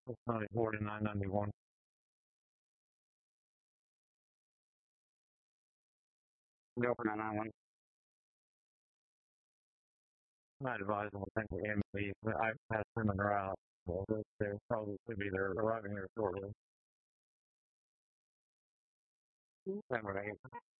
It's only 49.91. Go for 991. I advise them to think the MB, but I passed them en route. Well, they probably should be there, arriving there shortly. 10 or 8.